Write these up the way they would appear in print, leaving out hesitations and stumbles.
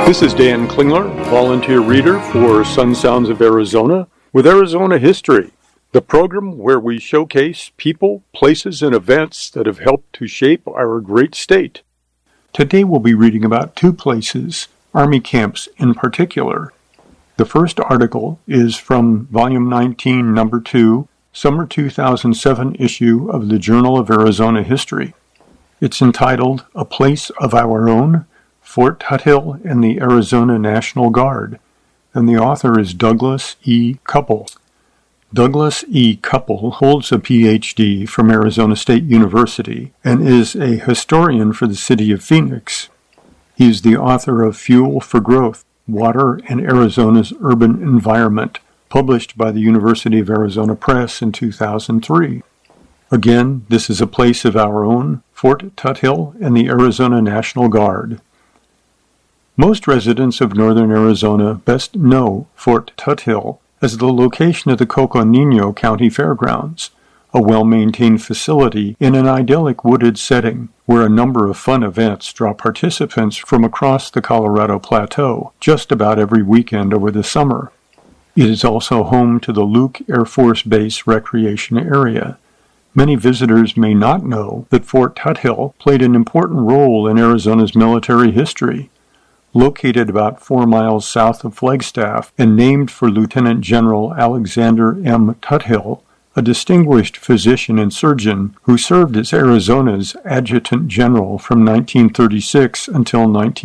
This is Dan Klingler, volunteer reader for Sun Sounds of Arizona with Arizona History, the program where we showcase people, places, and events that have helped to shape our great state. Today we'll be reading about two places, Army camps in particular. The first article is from Volume 19, Number 2, Summer 2007 issue of the Journal of Arizona History. It's entitled, A Place of Our Own, Fort Tuthill and the Arizona National Guard, and the author is Douglas E. Kupple. Douglas E. Kupple holds a Ph.D. from Arizona State University and is a historian for the city of Phoenix. He is the author of Fuel for Growth, Water and Arizona's Urban Environment, published by the University of Arizona Press in 2003. Again, this is a place of our own, Fort Tuthill and the Arizona National Guard. Most residents of northern Arizona best know Fort Tuthill as the location of the Coconino County Fairgrounds, a well-maintained facility in an idyllic wooded setting where a number of fun events draw participants from across the Colorado Plateau just about every weekend over the summer. It is also home to the Luke Air Force Base recreation area. Many visitors may not know that Fort Tuthill played an important role in Arizona's military history. Located about 4 miles south of Flagstaff and named for Lieutenant General Alexander M. Tuthill, a distinguished physician and surgeon who served as Arizona's Adjutant General from 1936 until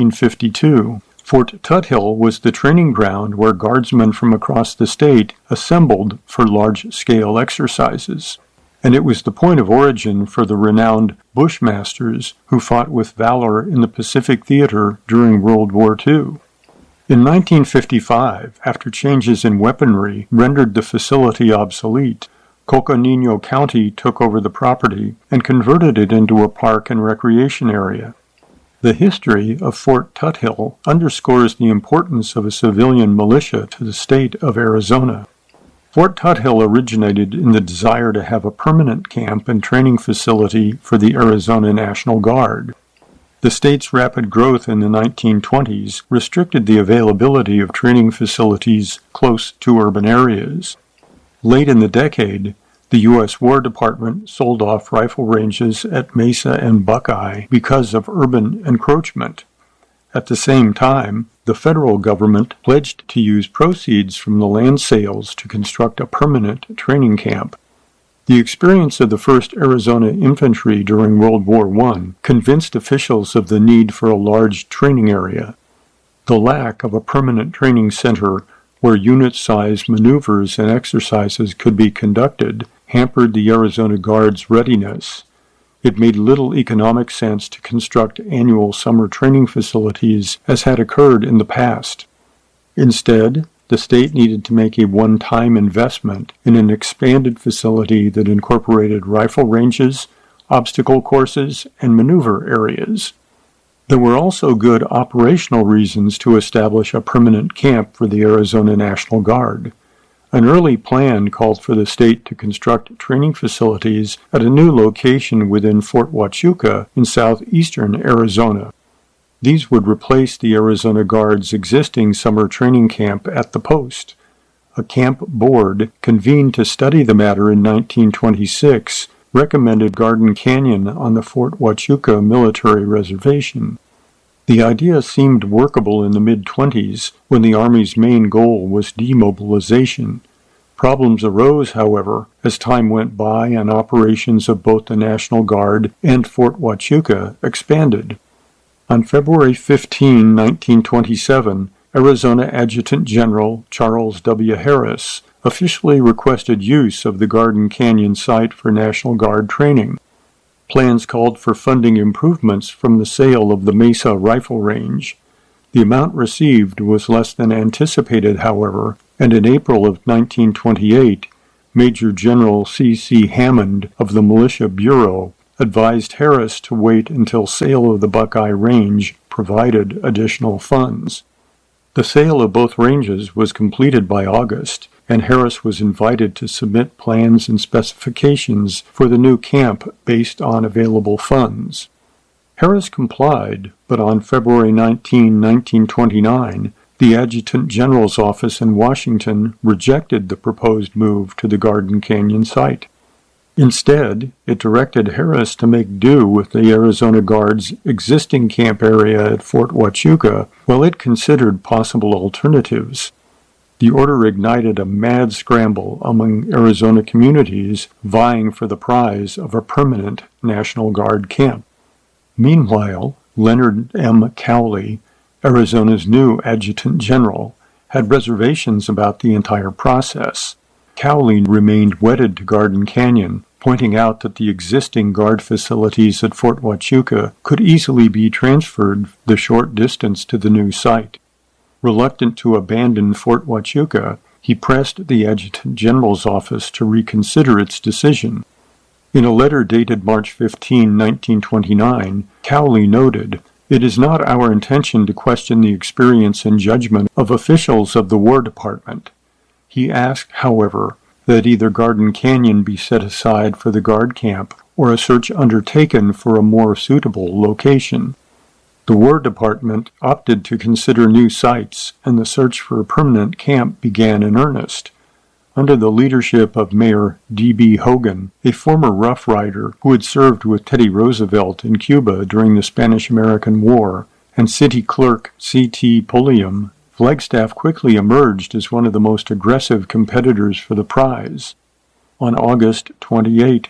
1952. Fort Tuthill was the training ground where guardsmen from across the state assembled for large-scale exercises, and it was the point of origin for the renowned Bushmasters who fought with valor in the Pacific Theater during World War II. In 1955, after changes in weaponry rendered the facility obsolete, Coconino County took over the property and converted it into a park and recreation area. The history of Fort Tuthill underscores the importance of a civilian militia to the state of Arizona. Fort Tuthill originated in the desire to have a permanent camp and training facility for the Arizona National Guard. The state's rapid growth in the 1920s restricted the availability of training facilities close to urban areas. Late in the decade, the U.S. War Department sold off rifle ranges at Mesa and Buckeye because of urban encroachment. At the same time, the federal government pledged to use proceeds from the land sales to construct a permanent training camp. The experience of the 1st Arizona Infantry during World War I convinced officials of the need for a large training area. The lack of a permanent training center where unit-sized maneuvers and exercises could be conducted hampered the Arizona Guard's readiness. It made little economic sense to construct annual summer training facilities as had occurred in the past. Instead, the state needed to make a one-time investment in an expanded facility that incorporated rifle ranges, obstacle courses, and maneuver areas. There were also good operational reasons to establish a permanent camp for the Arizona National Guard. An early plan called for the state to construct training facilities at a new location within Fort Huachuca in southeastern Arizona. These would replace the Arizona Guard's existing summer training camp at the post. A camp board, convened to study the matter in 1926, recommended Garden Canyon on the Fort Huachuca Military Reservation. The idea seemed workable in the mid-20s when the Army's main goal was demobilization. Problems arose, however, as time went by and operations of both the National Guard and Fort Huachuca expanded. On February 15, 1927, Arizona Adjutant General Charles W. Harris officially requested use of the Garden Canyon site for National Guard training. Plans called for funding improvements from the sale of the Mesa Rifle Range. The amount received was less than anticipated, however, and in April of 1928, Major General C.C. Hammond of the Militia Bureau advised Harris to wait until sale of the Buckeye Range provided additional funds. The sale of both ranges was completed by August, and Harris was invited to submit plans and specifications for the new camp based on available funds. Harris complied, but on February 19, 1929, the Adjutant General's office in Washington rejected the proposed move to the Garden Canyon site. Instead, it directed Harris to make do with the Arizona Guard's existing camp area at Fort Huachuca while it considered possible alternatives. The order ignited a mad scramble among Arizona communities vying for the prize of a permanent National Guard camp. Meanwhile, Leonard M. Cowley, Arizona's new Adjutant General, had reservations about the entire process. Cowley remained wedded to Garden Canyon, pointing out that the existing Guard facilities at Fort Huachuca could easily be transferred the short distance to the new site. Reluctant to abandon Fort Huachuca, he pressed the Adjutant General's office to reconsider its decision. In a letter dated March 15, 1929, Cowley noted, "It is not our intention to question the experience and judgment of officials of the War Department." He asked, however, that either Garden Canyon be set aside for the Guard camp or a search undertaken for a more suitable location. The War Department opted to consider new sites, and the search for a permanent camp began in earnest. Under the leadership of Mayor D.B. Hogan, a former Rough Rider who had served with Teddy Roosevelt in Cuba during the Spanish-American War, and City Clerk C.T. Pulliam, Flagstaff quickly emerged as one of the most aggressive competitors for the prize. On August 28,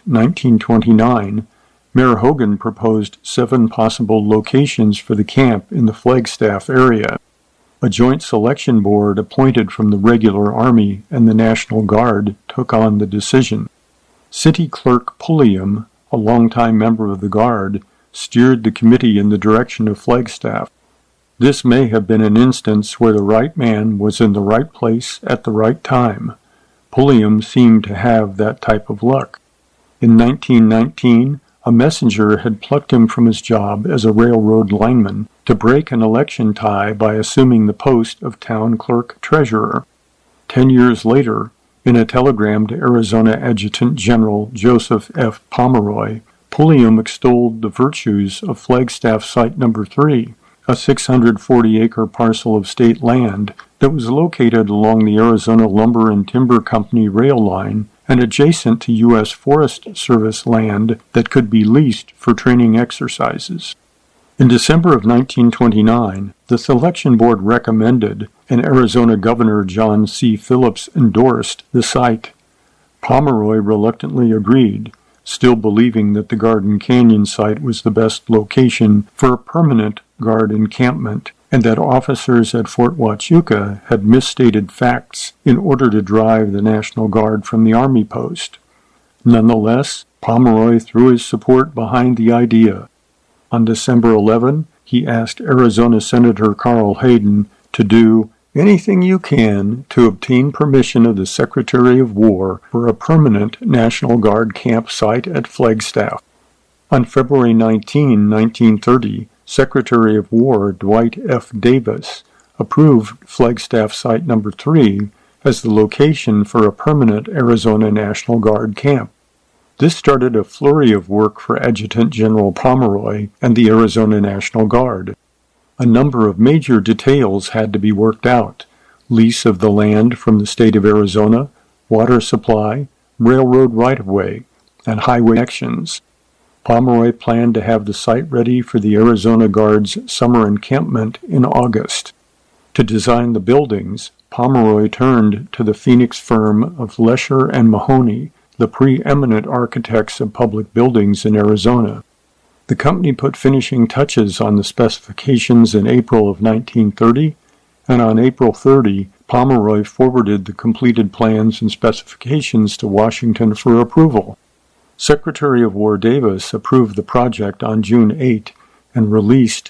1929, Mayor Hogan proposed 7 possible locations for the camp in the Flagstaff area. A joint selection board appointed from the regular Army and the National Guard took on the decision. City Clerk Pulliam, a longtime member of the Guard, steered the committee in the direction of Flagstaff. This may have been an instance where the right man was in the right place at the right time. Pulliam seemed to have that type of luck. In 1919, a messenger had plucked him from his job as a railroad lineman to break an election tie by assuming the post of town clerk treasurer. 10 years later, in a telegram to Arizona Adjutant General Joseph F. Pomeroy, Pulliam extolled the virtues of Flagstaff Site No. 3, a 640-acre parcel of state land that was located along the Arizona Lumber and Timber Company rail line and adjacent to U.S. Forest Service land that could be leased for training exercises. In December of 1929, the selection board recommended, and Arizona Governor John C. Phillips endorsed, the site. Pomeroy reluctantly agreed, still believing that the Garden Canyon site was the best location for a permanent Guard encampment, and that officers at Fort Huachuca had misstated facts in order to drive the National Guard from the Army post. Nonetheless, Pomeroy threw his support behind the idea. On December 11, he asked Arizona Senator Carl Hayden to do anything you can to obtain permission of the Secretary of War for a permanent National Guard campsite at Flagstaff. On February 19, 1930, Secretary of War Dwight F. Davis approved Flagstaff Site No. 3 as the location for a permanent Arizona National Guard camp. This started a flurry of work for Adjutant General Pomeroy and the Arizona National Guard. A number of major details had to be worked out: lease of the land from the state of Arizona, water supply, railroad right-of-way, and highway connections. Pomeroy planned to have the site ready for the Arizona Guard's summer encampment in August. To design the buildings, Pomeroy turned to the Phoenix firm of Lesher and Mahoney, the preeminent architects of public buildings in Arizona. The company put finishing touches on the specifications in April of 1930, and on April 30, Pomeroy forwarded the completed plans and specifications to Washington for approval. Secretary of War Davis approved the project on June 8 and released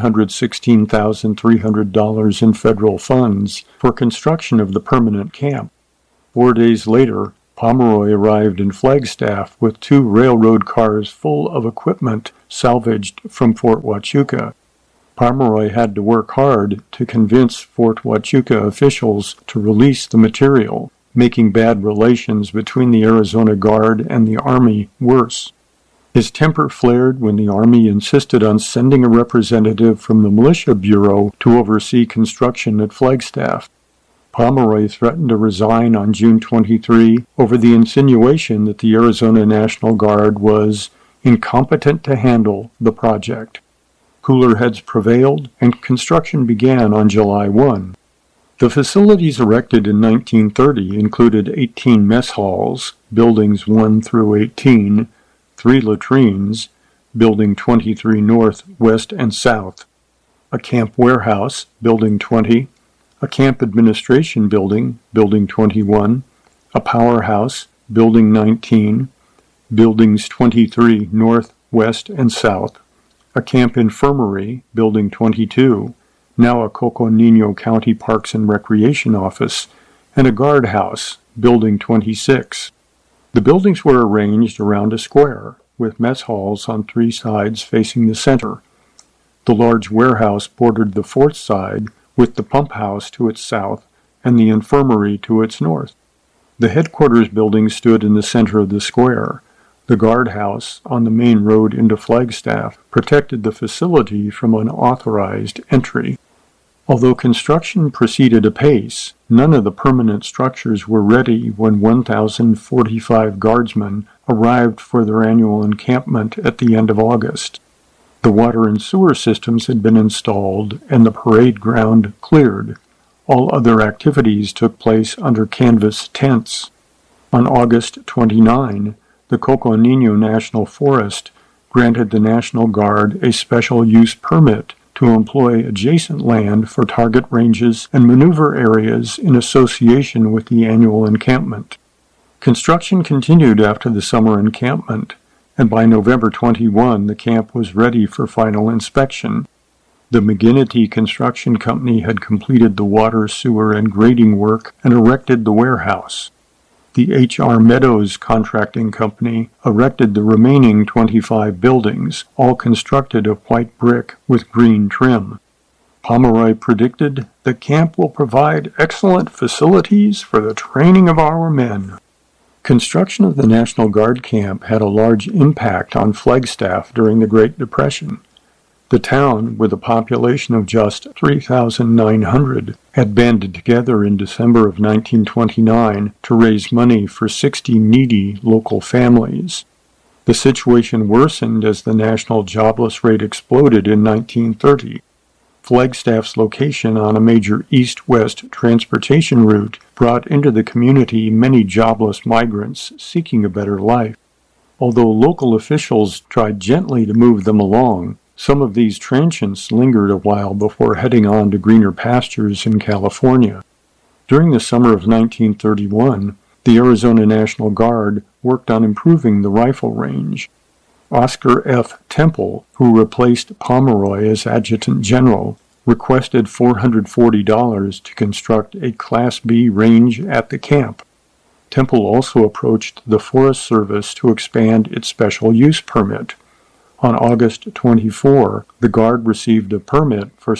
$116,300 in federal funds for construction of the permanent camp. 4 days later, Pomeroy arrived in Flagstaff with 2 railroad cars full of equipment salvaged from Fort Huachuca. Pomeroy had to work hard to convince Fort Huachuca officials to release the material, making bad relations between the Arizona Guard and the Army worse. His temper flared when the Army insisted on sending a representative from the Militia Bureau to oversee construction at Flagstaff. Pomeroy threatened to resign on June 23 over the insinuation that the Arizona National Guard was incompetent to handle the project. Cooler heads prevailed, and construction began on July 1. The facilities erected in 1930 included 18 mess halls, buildings 1 through 18, 3 latrines, building 23 north, west, and south, a camp warehouse, building 20, a camp administration building, building 21, a powerhouse, building 19, buildings 23 north, west, and south, a camp infirmary, building 22, now a Coconino County Parks and Recreation Office, and a guardhouse, building 26. The buildings were arranged around a square, with mess halls on 3 sides facing the center. The large warehouse bordered the 4th side, with the pump house to its south and the infirmary to its north. The headquarters building stood in the center of the square. The guardhouse, on the main road into Flagstaff, protected the facility from unauthorized entry. Although construction proceeded apace, none of the permanent structures were ready when 1,045 guardsmen arrived for their annual encampment at the end of August. The water and sewer systems had been installed and the parade ground cleared. All other activities took place under canvas tents. On August 29, the Coconino National Forest granted the National Guard a special use permit to employ adjacent land for target ranges and maneuver areas in association with the annual encampment. Construction continued after the summer encampment, and by November 21 the camp was ready for final inspection. The McGinnity Construction Company had completed the water, sewer, and grading work and erected the warehouse. The H.R. Meadows Contracting Company erected the remaining 25 buildings, all constructed of white brick with green trim. Pomeroy predicted, "The camp will provide excellent facilities for the training of our men." Construction of the National Guard camp had a large impact on Flagstaff during the Great Depression. The town, with a population of just 3,900, had banded together in December of 1929 to raise money for 60 needy local families. The situation worsened as the national jobless rate exploded in 1930. Flagstaff's location on a major east-west transportation route brought into the community many jobless migrants seeking a better life. Although local officials tried gently to move them along, some of these transients lingered a while before heading on to greener pastures in California. During the summer of 1931, the Arizona National Guard worked on improving the rifle range. Oscar F. Temple, who replaced Pomeroy as adjutant general, requested $440 to construct a Class B range at the camp. Temple also approached the Forest Service to expand its special use permit. On August 24, the Guard received a permit for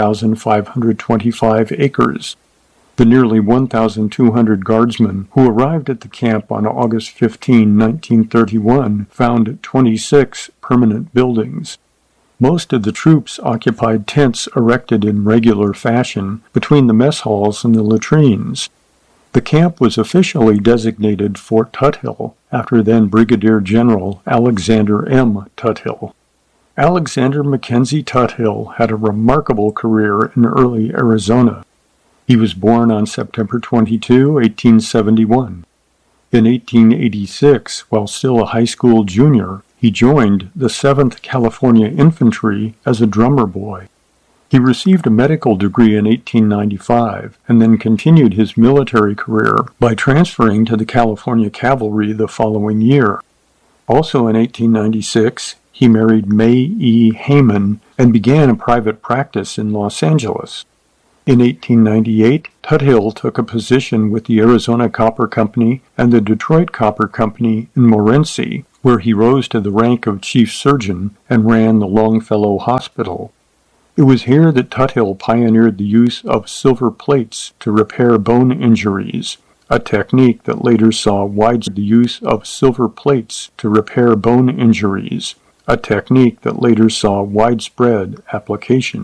7,525 acres. The nearly 1,200 guardsmen who arrived at the camp on August 15, 1931, found 26 permanent buildings. Most of the troops occupied tents erected in regular fashion between the mess halls and the latrines. The camp was officially designated Fort Tuthill after then Brigadier General Alexander M. Tuthill. Alexander Mackenzie Tuthill had a remarkable career in early Arizona. He was born on September 22, 1871. In 1886, while still a high school junior, he joined the 7th California Infantry as a drummer boy. He received a medical degree in 1895 and then continued his military career by transferring to the California Cavalry the following year. Also in 1896, he married May E. Heyman and began a private practice in Los Angeles. In 1898, Tuthill took a position with the Arizona Copper Company and the Detroit Copper Company in Morenci, where he rose to the rank of chief surgeon and ran the Longfellow Hospital. It was here that Tuthill pioneered the use of silver plates to repair bone injuries, a technique that later saw widespread use of silver plates to repair bone injuries, a technique that later saw widespread application